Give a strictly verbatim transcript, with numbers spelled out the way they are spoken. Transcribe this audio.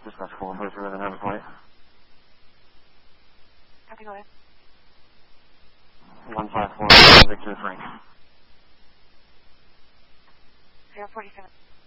Dispatch four four three with another flight. Copy, go ahead. one five four Victor Frank. zero forty-seven.